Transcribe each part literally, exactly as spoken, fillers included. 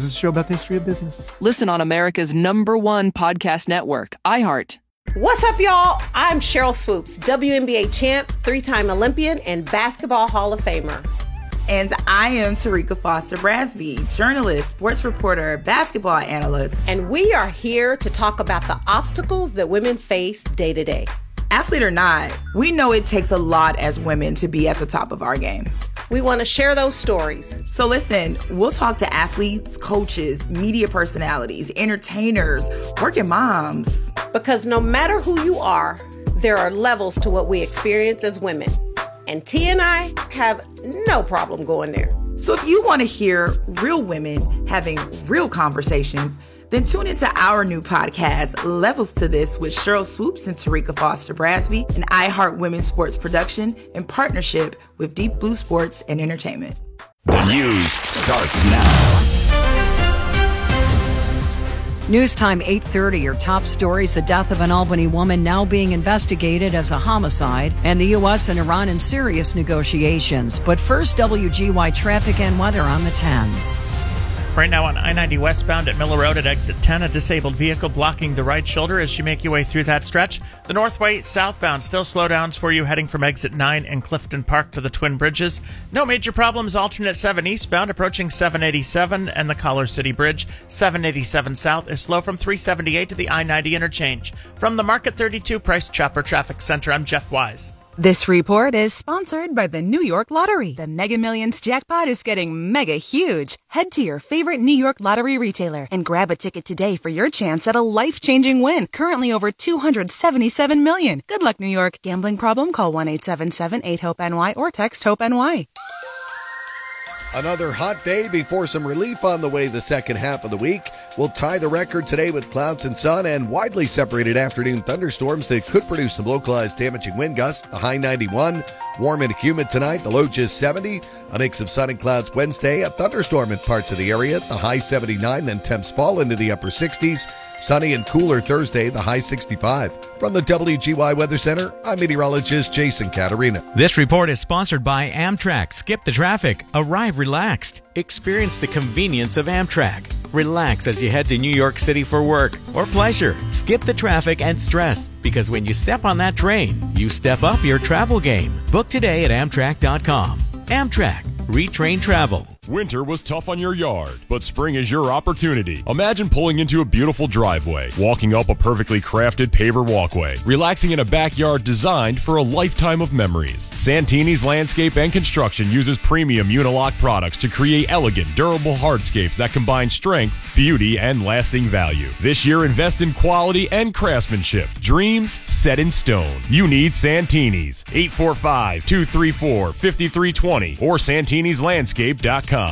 is a show about the history of business. Listen on America's number one podcast network, iHeart. What's up, y'all? I'm Cheryl Swoops, W N B A champ, three-time Olympian, and Basketball Hall of Famer. And I am Tarika Foster Brasby, journalist, sports reporter, basketball analyst. And we are here to talk about the obstacles that women face day to day. Athlete or not, we know it takes a lot as women to be at the top of our game. We want to share those stories. So listen, we'll talk to athletes, coaches, media personalities, entertainers, working moms. Because no matter who you are, there are levels to what we experience as women. And T and I have no problem going there. So if you want to hear real women having real conversations, then tune into our new podcast, Levels to This, with Cheryl Swoops and Tarika Foster Brasby, an iHeart Women's Sports production in partnership with Deep Blue Sports and Entertainment. The news starts now. News time eight thirty. Your top stories: the death of an Albany woman now being investigated as a homicide, and the U S and Iran in serious negotiations. But first, W G Y traffic and weather on the tens. Right now on I ninety westbound at Miller Road at exit ten, a disabled vehicle blocking the right shoulder as you make your way through that stretch. The Northway southbound, still slowdowns for you heading from exit nine and Clifton Park to the Twin Bridges. No major problems alternate seven eastbound approaching seven eighty-seven and the Collar City Bridge. seven eighty-seven south is slow from three seventy-eight to the I ninety interchange. From the Market thirty-two Price Chopper Traffic Center, I'm Jeff Wise. This report is sponsored by the New York Lottery. The Mega Millions jackpot is getting mega huge. Head to your favorite New York Lottery retailer and grab a ticket today for your chance at a life-changing win. Currently over two hundred seventy-seven million. Good luck, New York. Gambling problem? Call one eight seven seven eight hope N Y or text HOPE-NY. Another hot day before some relief on the way the second half of the week. We'll tie the record today with clouds and sun and widely separated afternoon thunderstorms that could produce some localized damaging wind gusts. The high ninety-one. Warm and humid tonight. The low just seventy. A mix of sun and clouds Wednesday. A thunderstorm in parts of the area. The high seventy-nine. Then temps fall into the upper sixties. Sunny and cooler Thursday. The high sixty-five. From the W G Y Weather Center, I'm meteorologist Jason Caterina. This report is sponsored by Amtrak. Skip the traffic. Arrive relaxed. Experience the convenience of Amtrak. Relax as you head to New York City for work or pleasure. Skip the traffic and stress, because when you step on that train, you step up your travel game. Book today at Amtrak dot com. Amtrak. Retrain travel. Winter was tough on your yard, but spring is your opportunity. Imagine pulling into a beautiful driveway, walking up a perfectly crafted paver walkway, relaxing in a backyard designed for a lifetime of memories. Santini's Landscape and Construction uses premium Unilock products to create elegant, durable hardscapes that combine strength, beauty, and lasting value. This year, invest in quality and craftsmanship. Dreams set in stone. You need Santini's. eight four five, two three four, five three two zero or santinis landscape dot com.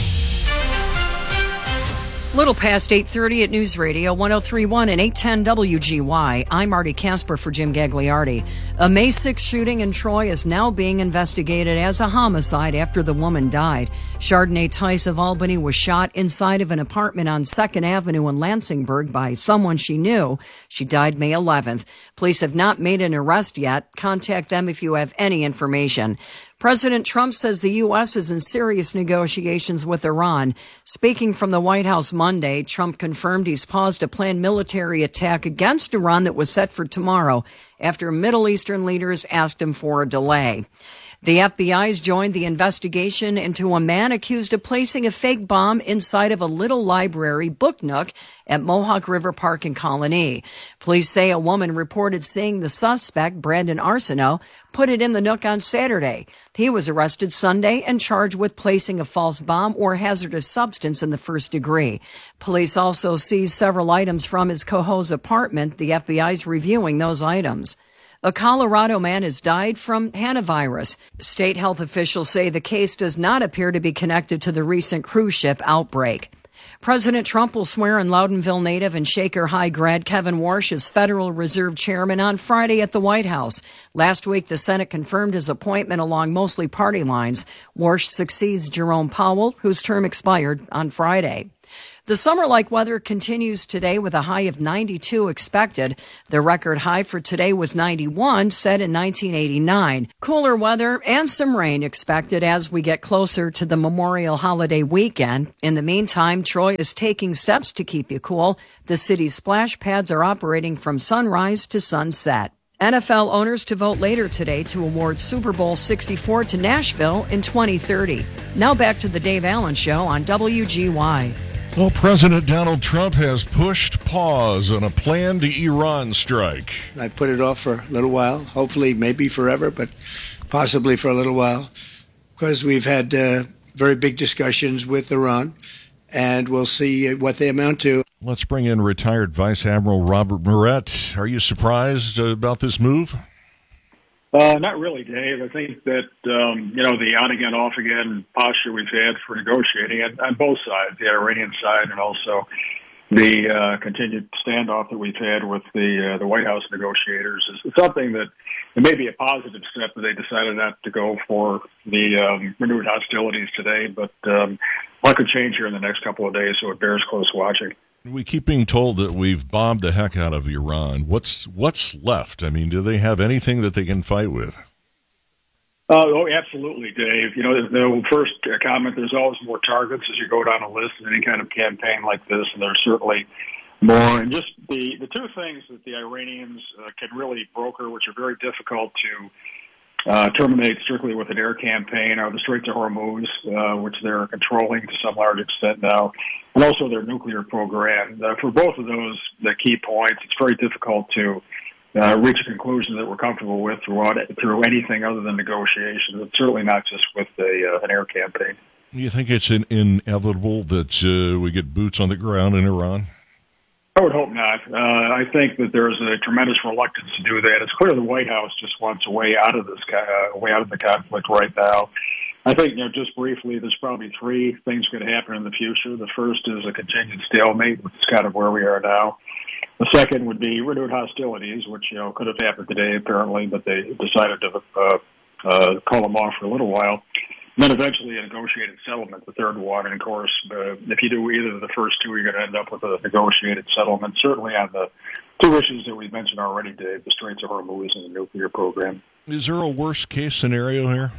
Little past eight thirty at News Radio one oh three point one and eight ten W G Y. I'm Marty Casper for Jim Gagliardi. A May sixth shooting in Troy is now being investigated as a homicide after the woman died. Chardonnay Tice of Albany was shot inside of an apartment on second Avenue in Lansingburg by someone she knew. She died May eleventh. Police have not made an arrest yet. Contact them if you have any information. President Trump says the U S is in serious negotiations with Iran. Speaking from the White House Monday, Trump confirmed he's paused a planned military attack against Iran that was set for tomorrow after Middle Eastern leaders asked him for a delay. The F B I's joined the investigation into a man accused of placing a fake bomb inside of a little library book nook at Mohawk River Park in Colony. Police say a woman reported seeing the suspect, Brandon Arsenault, put it in the nook on Saturday. He was arrested Sunday and charged with placing a false bomb or hazardous substance in the first degree. Police also seized several items from his Cohoes apartment. The F B I's reviewing those items. A Colorado man has died from hantavirus. State health officials say the case does not appear to be connected to the recent cruise ship outbreak. President Trump will swear in Loudonville native and Shaker High grad Kevin Warsh as Federal Reserve Chairman on Friday at the White House. Last week, the Senate confirmed his appointment along mostly party lines. Warsh succeeds Jerome Powell, whose term expired on Friday. The summer-like weather continues today with a high of ninety-two expected. The record high for today was ninety-one, set in nineteen eighty-nine. Cooler weather and some rain expected as we get closer to the Memorial holiday weekend. In the meantime, Troy is taking steps to keep you cool. The city's splash pads are operating from sunrise to sunset. N F L owners to vote later today to award Super Bowl sixty-four to Nashville in twenty thirty. Now back to the Dave Allen Show on W G Y. Well, President Donald Trump has pushed pause on a planned Iran strike. I've put it off for a little while, hopefully maybe forever, but possibly for a little while, because we've had uh, very big discussions with Iran, and we'll see what they amount to. Let's bring in retired Vice Admiral Robert Moret. Are you surprised about this move? Uh, not really, Dave. I think that, um, you know, the on-again, off-again posture we've had for negotiating on, on both sides, the Iranian side and also the uh, continued standoff that we've had with the uh, the White House negotiators, is something that it may be a positive step that they decided not to go for the um, renewed hostilities today, but um, a lot could change here in the next couple of days, so it bears close watching. We keep being told that we've bombed the heck out of Iran. What's what's left? I mean, do they have anything that they can fight with? Uh, oh, absolutely, Dave. You know, the, the first comment, there's always more targets as you go down a list in any kind of campaign like this, and there's certainly more. And just the, the two things that the Iranians uh, can really broker, which are very difficult to Uh, terminate strictly with an air campaign, are the Straits of Hormuz, uh, which they're controlling to some large extent now, and also their nuclear program. Uh, for both of those the key points, it's very difficult to uh, reach a conclusion that we're comfortable with throughout it, through anything other than negotiations. It's certainly not just with a, uh, an air campaign. Do you think it's in, inevitable that uh, we get boots on the ground in Iran? I would hope not. Uh, I think that there's a tremendous reluctance to do that. It's clear the White House just wants a way out of this, uh, way out of the conflict right now. I think, you know, just briefly, there's probably three things could happen in the future. The first is a continued stalemate, which is kind of where we are now. The second would be renewed hostilities, which, you know, could have happened today apparently, but they decided to uh, uh, call them off for a little while. And then eventually a negotiated settlement, the third one. And, of course, uh, if you do either of the first two, you're going to end up with a negotiated settlement, certainly on the two issues that we've mentioned already, Dave, the Straits of Hormuz and the nuclear program. Is there a worst-case scenario here?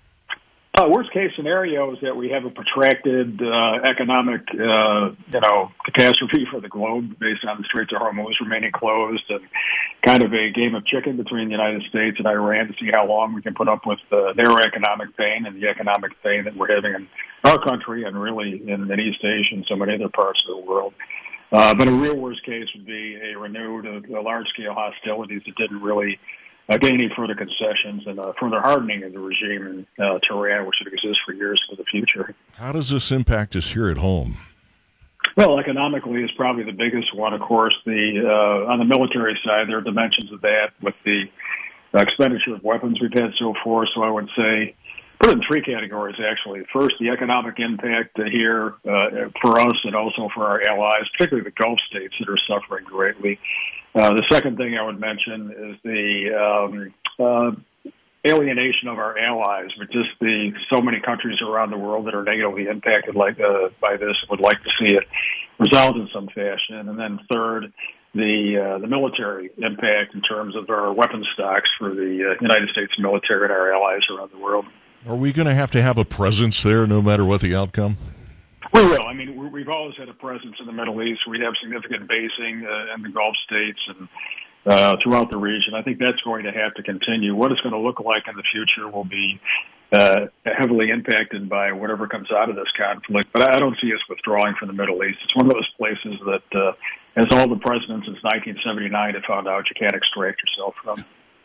Uh, worst-case scenario is that we have a protracted uh, economic, uh, you know, catastrophe for the globe based on the Straits of Hormuz remaining closed, and kind of a game of chicken between the United States and Iran to see how long we can put up with uh, their economic pain and the economic pain that we're having in our country and really in, in East Asia and so many other parts of the world. Uh, but a real worst case would be a renewed, uh, a large-scale hostilities that didn't really Uh, gain any further concessions and uh, further hardening of the regime in uh, Tehran, which should exist for years into the future. How does this impact us here at home? Well, economically is probably the biggest one. Of course, the uh, on the military side, there are dimensions of that with the expenditure of weapons we've had so far. So I would say put it in three categories, actually. First, the economic impact uh, here uh, for us and also for our allies, particularly the Gulf states that are suffering greatly. Uh, the second thing I would mention is the um, uh, alienation of our allies, with just the so many countries around the world that are negatively impacted like uh, by this would like to see it resolved in some fashion. And then third, the uh, the military impact in terms of our weapons stocks for the uh, United States military and our allies around the world. Are we going to have to have a presence there no matter what the outcome? We will. I mean, we've always had a presence in the Middle East. We have significant basing uh, in the Gulf states and uh, throughout the region. I think that's going to have to continue. What it's going to look like in the future will be uh, heavily impacted by whatever comes out of this conflict. But I don't see us withdrawing from the Middle East. It's one of those places that, uh, as all the presidents since nineteen seventy-nine have found out, you can't extract yourself from.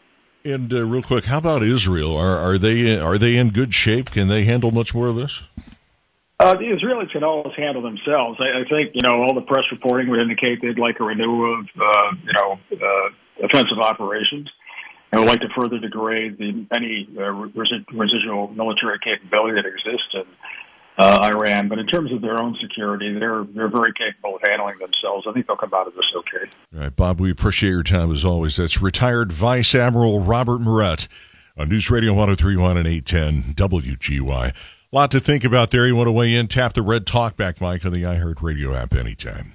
And uh, real quick, how about Israel? Are, are they are they in good shape? Can they handle much more of this? Uh, the Israelis can always handle themselves. I, I think, you know, all the press reporting would indicate they'd like a renewal of, uh, you know, uh, offensive operations and would like to further degrade the, any uh, resi- residual military capability that exists in uh, Iran. But in terms of their own security, they're they're very capable of handling themselves. I think they'll come out of this okay. All right, Bob, we appreciate your time as always. That's retired Vice Admiral Robert Moret on News Radio one oh three point one and eight ten W G Y. lot to think about there. You want to weigh in, tap the red talkback mic on the iHeartRadio app anytime.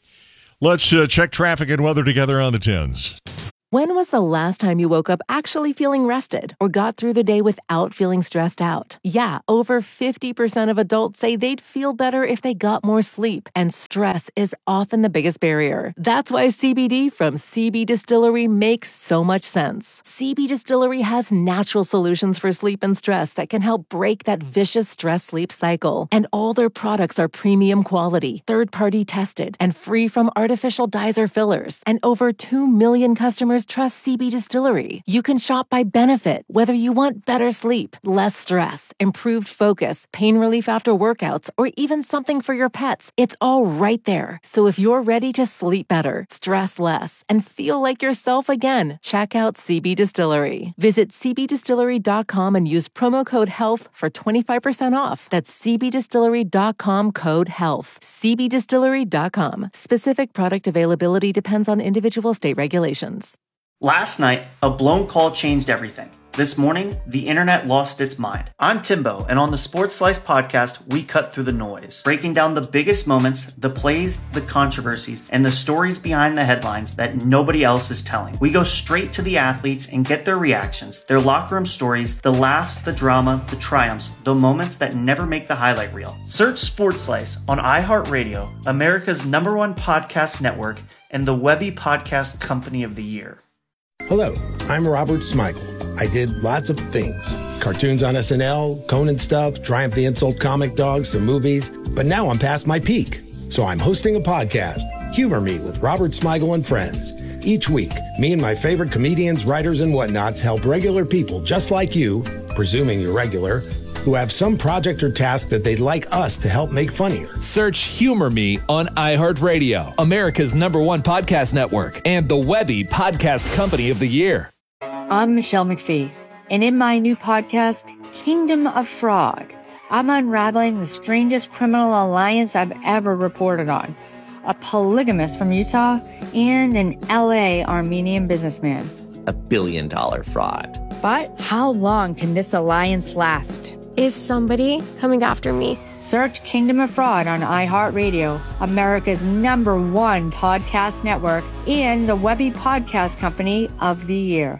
Let's uh, check traffic and weather together on the tens. When was the last time you woke up actually feeling rested or got through the day without feeling stressed out? Yeah, over fifty percent of adults say they'd feel better if they got more sleep, and stress is often the biggest barrier. That's why C B D from C B Distillery makes so much sense. C B Distillery has natural solutions for sleep and stress that can help break that vicious stress-sleep cycle. And all their products are premium quality, third-party tested, and free from artificial dyes or fillers. And over two million customers trust C B Distillery. You can shop by benefit, whether you want better sleep, less stress, improved focus, pain relief after workouts, or even something for your pets. It's all right there. So if you're ready to sleep better, stress less, and feel like yourself again, check out C B Distillery. Visit c b distillery dot com and use promo code HEALTH for twenty-five percent off. That's c b distillery dot com code HEALTH. c b distillery dot com. Specific product availability depends on individual state regulations. Last night, a blown call changed everything. This morning, the internet lost its mind. I'm Timbo, and on the Sports Slice podcast, we cut through the noise, breaking down the biggest moments, the plays, the controversies, and the stories behind the headlines that nobody else is telling. We go straight to the athletes and get their reactions, their locker room stories, the laughs, the drama, the triumphs, the moments that never make the highlight reel. Search Sports Slice on iHeartRadio, America's number one podcast network, and the Webby Podcast Company of the Year. Hello, I'm Robert Smigel. I did lots of things. Cartoons on S N L, Conan stuff, Triumph the Insult comic dogs, some movies. But now I'm past my peak. So I'm hosting a podcast, Humor Me with Robert Smigel and Friends. Each week, me and my favorite comedians, writers, and whatnots help regular people just like you, presuming you're regular, who have some project or task that they'd like us to help make funnier. Search Humor Me on iHeartRadio, America's number one podcast network, and the Webby Podcast Company of the Year. I'm Michelle McPhee, and in my new podcast, Kingdom of Fraud, I'm unraveling the strangest criminal alliance I've ever reported on. A polygamist from Utah and an L A Armenian businessman. A billion dollar fraud. But how long can this alliance last? Is somebody coming after me? Search Kingdom of Fraud on iHeartRadio, America's number one podcast network, and the Webby Podcast Company of the Year.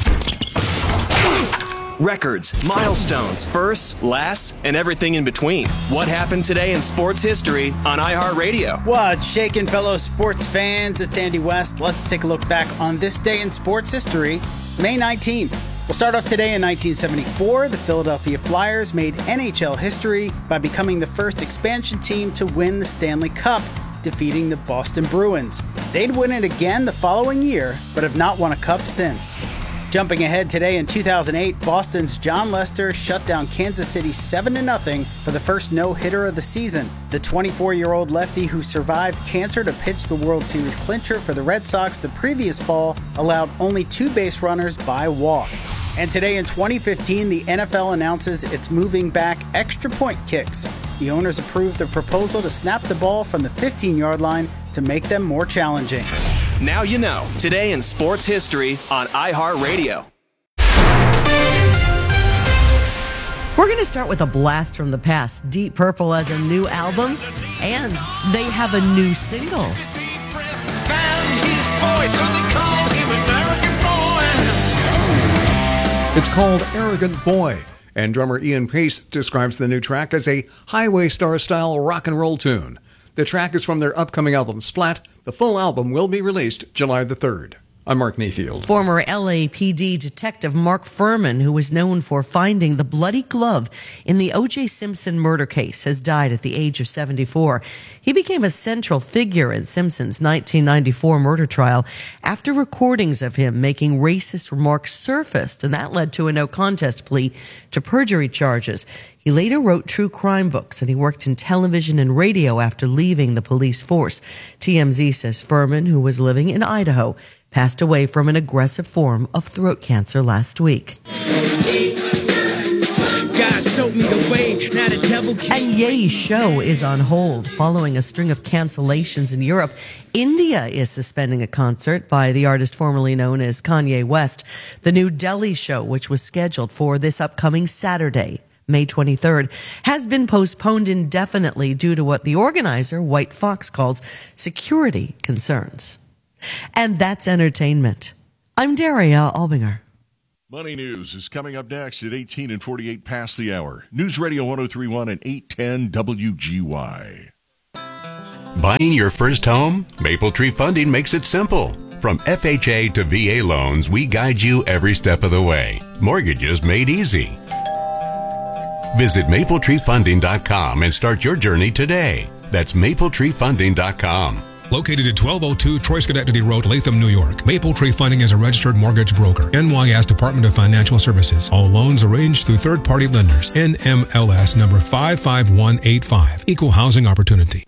Records, milestones, firsts, lasts, and everything in between. What happened today in sports history on iHeartRadio? What's shaking, fellow sports fans? It's Andy West. Let's take a look back on this day in sports history, May nineteenth. We'll start off today in nineteen seventy-four. The Philadelphia Flyers made N H L history by becoming the first expansion team to win the Stanley Cup, defeating the Boston Bruins. They'd win it again the following year, but have not won a cup since. Jumping ahead today in two thousand eight, Boston's John Lester shut down Kansas City seven to nothing for the first no-hitter of the season. The twenty-four-year-old lefty who survived cancer to pitch the World Series clincher for the Red Sox the previous fall allowed only two base runners by walk. And today in twenty fifteen, the N F L announces it's moving back extra point kicks. The owners approved the proposal to snap the ball from the fifteen-yard line to make them more challenging. Now you know. Today in sports history on iHeartRadio. We're going to start with a blast from the past. Deep Purple has a new album, and they have a new single. It's called Arrogant Boy, and drummer Ian Pace describes the new track as a highway star-style rock and roll tune. The track is from their upcoming album, Splat. The full album will be released July the third. I'm Mark Mayfield. Former L A P D detective Mark Furman, who was known for finding the bloody glove in the O J Simpson murder case, has died at the age of seventy-four. He became a central figure in Simpson's nineteen ninety-four murder trial after recordings of him making racist remarks surfaced, and that led to a no-contest plea to perjury charges. He later wrote true crime books, and he worked in television and radio after leaving the police force. T M Z says Furman, who was living in Idaho, passed away from an aggressive form of throat cancer last week. God showed me the way, now the devil can't. And Ye's show is on hold following a string of cancellations in Europe. India is suspending a concert by the artist formerly known as Kanye West. The New Delhi show, which was scheduled for this upcoming Saturday, May twenty-third, has been postponed indefinitely due to what the organizer, White Fox, calls security concerns. And that's entertainment. I'm Daria Albinger. Money News is coming up next at eighteen and forty-eight past the hour. News Radio one oh three point one and eight ten W G Y. Buying your first home? Maple Tree Funding makes it simple. From F H A to V A loans, we guide you every step of the way. Mortgages made easy. Visit maple tree funding dot com and start your journey today. That's maple tree funding dot com. Located at twelve oh two Troy Schenectady Road, Latham, New York. Maple Tree Funding is a registered mortgage broker. N Y S Department of Financial Services. All loans arranged through third-party lenders. N M L S number five five one eight five. Equal housing opportunity.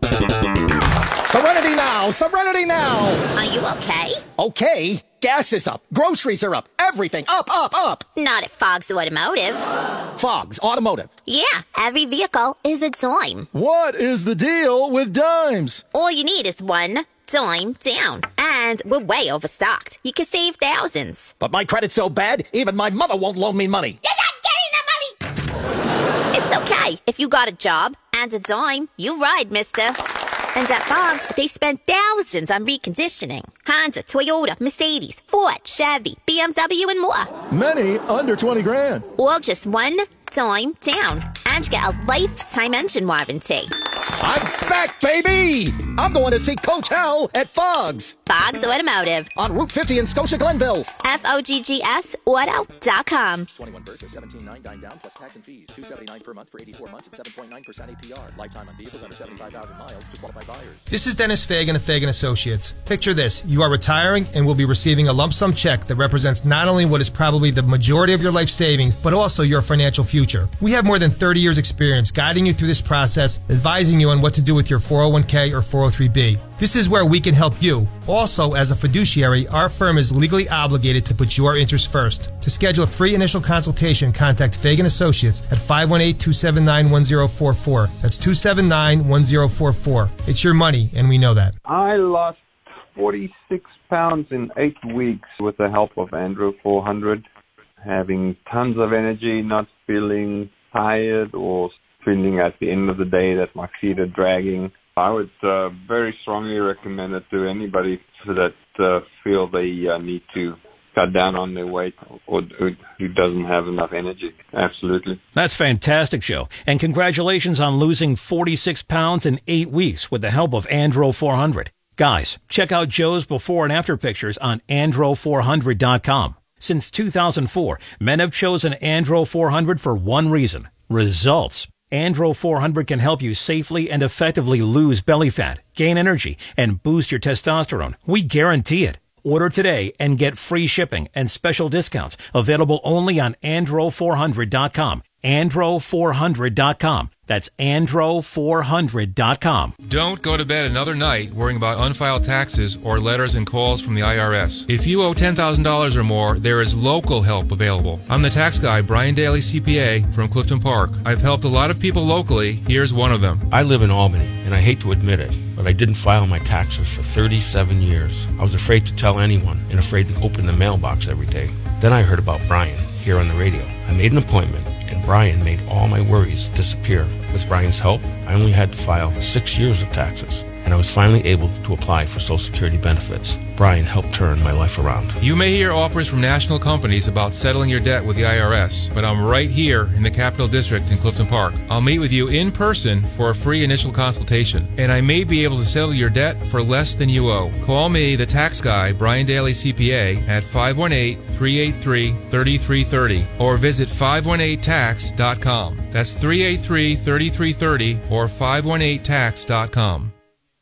Serenity now! Serenity now! Are you okay? Okay. Gas is up. Groceries are up. Everything up, up, up. Not at Fogg's Automotive. Fogg's Automotive. Yeah, every vehicle is a dime. What is the deal with dimes? All you need is one dime down. And we're way overstocked. You can save thousands. But my credit's so bad, even my mother won't loan me money. You're not getting the money! It's okay. If you got a job and a dime, you ride, mister. And at Fogg's, they spend thousands on reconditioning. Honda, Toyota, Mercedes, Ford, Chevy, B M W, and more. Many under twenty grand. All just one dime down. And you get a lifetime engine warranty. I'm back, baby! I'm going to see Coach Hell at Fogg's. Fogg's Automotive. On Route fifty in Scotia Glenville. F O G G S auto dot com. twenty-one versus seventeen nine nine down plus tax and fees. two seventy-nine per month for eighty-four months at seven point nine percent A P R. Lifetime on vehicles under seventy-five thousand miles to qualified buyers. This is Dennis Fagan of Fagan Associates. Picture this. You are retiring and will be receiving a lump sum check that represents not only what is probably the majority of your life savings, but also your financial future. We have more than thirty years experience guiding you through this process, advising you on what to do with your four oh one k or four oh three b. This is where we can help you. Also, as a fiduciary, our firm is legally obligated to put your interests first. To schedule a free initial consultation, contact Fagan Associates at five one eight, two seven nine, one zero four four. That's two seven nine, one zero four four. It's your money, and we know that. I lost forty-six pounds in eight weeks with the help of Andro four hundred, having tons of energy, not feeling tired or feeling at the end of the day that my feet are dragging. I would uh, very strongly recommend it to anybody that uh, feel they uh, need to cut down on their weight or who doesn't have enough energy. Absolutely. That's fantastic, Joe. And congratulations on losing forty-six pounds in eight weeks with the help of Andro four hundred. Guys, check out Joe's before and after pictures on andro four hundred dot com. Since two thousand four, men have chosen Andro four hundred for one reason: results. Andro four hundred can help you safely and effectively lose belly fat, gain energy, and boost your testosterone. We guarantee it. Order today and get free shipping and special discounts available only on andro four hundred dot com. andro four hundred dot com. That's andro four hundred dot com. Don't go to bed another night worrying about unfiled taxes or letters and calls from the I R S. If you owe ten thousand dollars or more, there is local help available. I'm the tax guy, Brian Daly, C P A, from Clifton Park. I've helped a lot of people locally. Here's one of them. I live in Albany, and I hate to admit it, but I didn't file my taxes for thirty-seven years. I was afraid to tell anyone and afraid to open the mailbox every day. Then I heard about Brian here on the radio. I made an appointment, and Brian made all my worries disappear. With Brian's help, I only had to file six years of taxes, and I was finally able to apply for Social Security benefits. Brian helped turn my life around. You may hear offers from national companies about settling your debt with the I R S, but I'm right here in the Capital District in Clifton Park. I'll meet with you in person for a free initial consultation, and I may be able to settle your debt for less than you owe. Call me, the tax guy, Brian Daly, C P A, at five one eight, three eight three, three three three zero or visit five one eight tax dot com. That's three eight three, three three three zero or five one eight tax dot com.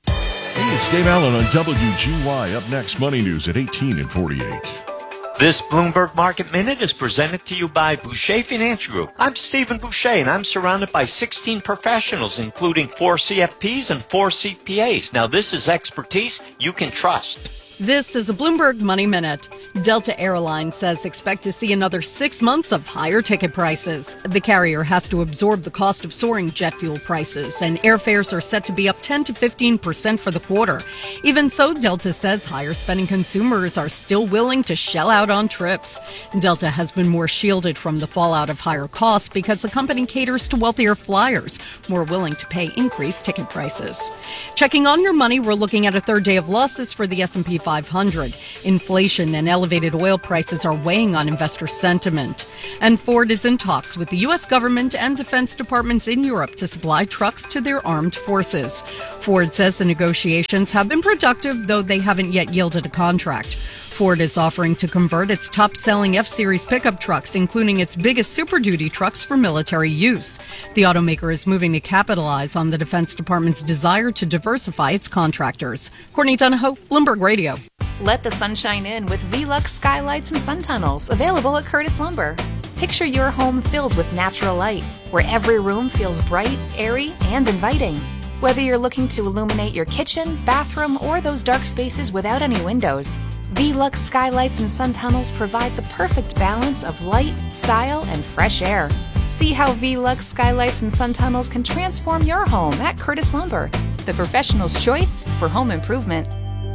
Hey, it's Dave Allen on W G Y. Up next, Money News at eighteen and forty-eight. This Bloomberg Market Minute is presented to you by Boucher Financial Group. I'm Stephen Boucher, and I'm surrounded by sixteen professionals, including four C F Ps and four C P As. Now, this is expertise you can trust. This is a Bloomberg Money Minute. Delta Airlines says expect to see another six months of higher ticket prices. The carrier has to absorb the cost of soaring jet fuel prices, and airfares are set to be up ten to fifteen percent for the quarter. Even so, Delta says higher spending consumers are still willing to shell out on trips. Delta has been more shielded from the fallout of higher costs because the company caters to wealthier flyers, more willing to pay increased ticket prices. Checking on your money, we're looking at a third day of losses for the S and P five hundred. Inflation and elevated oil prices are weighing on investor sentiment. And Ford is in talks with the U S government and defense departments in Europe to supply trucks to their armed forces. Ford says the negotiations have been productive, though they haven't yet yielded a contract. Ford is offering to convert its top-selling F-Series pickup trucks, including its biggest Super Duty trucks, for military use. The automaker is moving to capitalize on the Defense Department's desire to diversify its contractors. Courtney Donahoe, Bloomberg Radio. Let the sunshine in with Velux skylights and sun tunnels, available at Curtis Lumber. Picture your home filled with natural light, where every room feels bright, airy, and inviting. Whether you're looking to illuminate your kitchen, bathroom, or those dark spaces without any windows, Velux skylights and sun tunnels provide the perfect balance of light, style, and fresh air. See how Velux skylights and sun tunnels can transform your home at Curtis Lumber, the professional's choice for home improvement.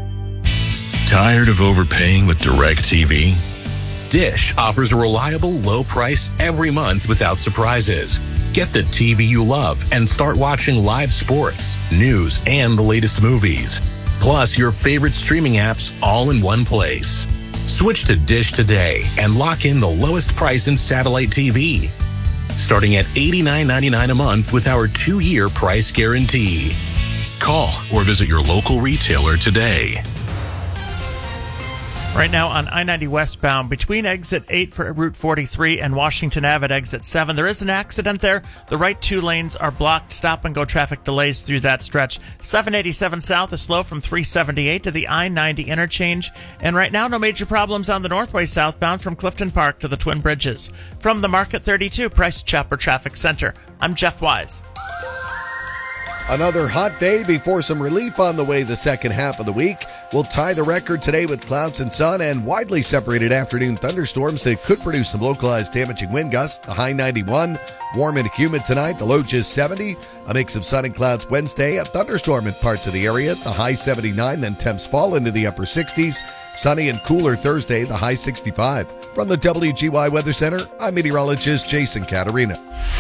Tired of overpaying with DirecTV? Dish offers a reliable low price every month without surprises. Get the T V you love and start watching live sports, news, and the latest movies. Plus your favorite streaming apps all in one place. Switch to Dish today and lock in the lowest price in satellite T V. Starting at eighty-nine ninety-nine a month with our two-year price guarantee. Call or visit your local retailer today. Right now on I ninety westbound between exit eight for Route forty-three and Washington Avenue at exit seven, there is an accident there. The right two lanes are blocked. Stop and go traffic delays through that stretch. seven eighty-seven south is slow from three seventy-eight to the I ninety interchange. And right now, no major problems on the Northway southbound from Clifton Park to the Twin Bridges. From the Market thirty-two Price Chopper Traffic Center, I'm Jeff Wise. Another hot day before some relief on the way the second half of the week. We'll tie the record today with clouds and sun and widely separated afternoon thunderstorms that could produce some localized damaging wind gusts. The high ninety-one. Warm and humid tonight. The low just seventy. A mix of sun and clouds Wednesday. A thunderstorm in parts of the area. The high seventy-nine. Then temps fall into the upper sixties. Sunny and cooler Thursday. The high sixty-five. From the W G Y Weather Center, I'm meteorologist Jason Caterina.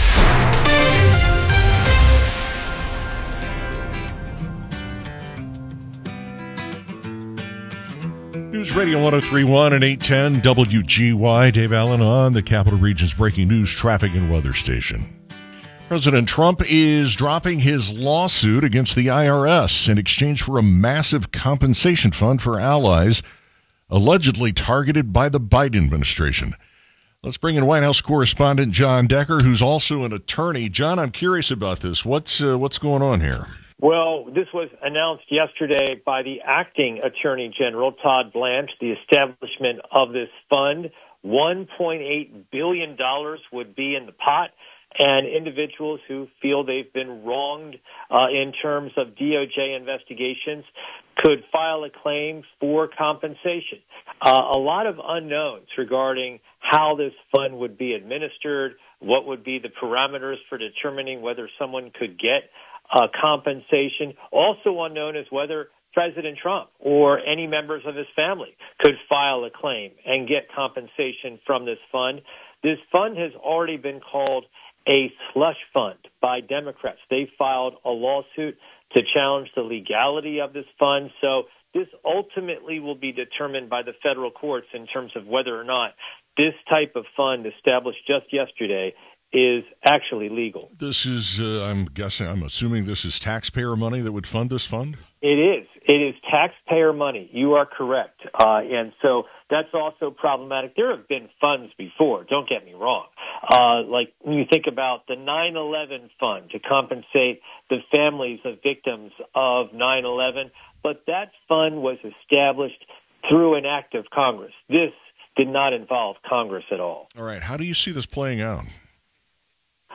News Radio one oh three point one and eight ten W G Y. Dave Allen on the Capital Region's breaking news, traffic, and weather station. President Trump is dropping his lawsuit against the I R S in exchange for a massive compensation fund for allies allegedly targeted by the Biden administration. Let's bring in White House correspondent John Decker, who's also an attorney. John, I'm curious about this. What's uh, what's going on here? Well, this was announced yesterday by the acting Attorney General, Todd Blanche, the establishment of this fund. one point eight billion dollars would be in the pot, and individuals who feel they've been wronged uh, in terms of D O J investigations could file a claim for compensation. Uh, a lot of unknowns regarding how this fund would be administered, what would be the parameters for determining whether someone could get Uh, compensation. Also unknown is whether President Trump or any members of his family could file a claim and get compensation from this fund. This fund has already been called a slush fund by Democrats. They filed a lawsuit to challenge the legality of this fund. So this ultimately will be determined by the federal courts in terms of whether or not this type of fund established just yesterday is actually legal. This is, uh, I'm guessing, I'm assuming this is taxpayer money that would fund this fund? It is. It is taxpayer money. You are correct. Uh, and so that's also problematic. There have been funds before, don't get me wrong. Uh, like when you think about the nine eleven fund to compensate the families of victims of nine eleven, but that fund was established through an act of Congress. This did not involve Congress at all. All right. How do you see this playing out?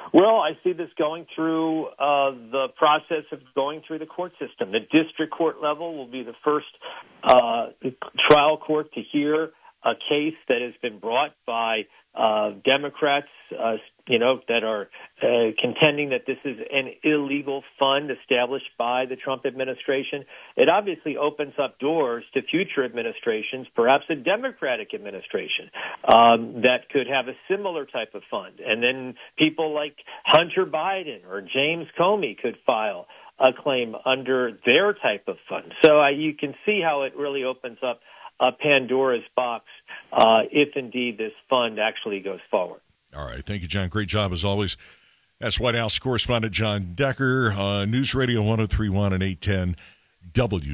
Well, I see this going through uh, the process of going through the court system. The district court level will be the first uh, trial court to hear a case that has been brought by uh, Democrats, uh, you know, that are uh, contending that this is an illegal fund established by the Trump administration. It obviously opens up doors to future administrations, perhaps a Democratic administration, um, that could have a similar type of fund. And then people like Hunter Biden or James Comey could file a claim under their type of fund. So uh, you can see how it really opens up a Pandora's box uh, if indeed this fund actually goes forward. All right. Thank you, John. Great job as always. That's White House correspondent John Decker, uh, News Radio one oh three point one and eight ten W.